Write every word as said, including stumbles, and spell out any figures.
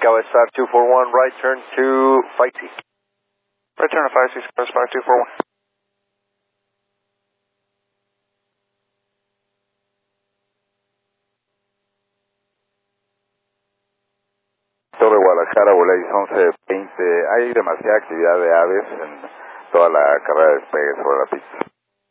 Southwest five two four one, right turn to Fight T. Right turn to five six five two four one. Torre Guadalajara, Volaris once veinte. Hay demasiada actividad de aves en toda la carrera de despegue sobre la pista.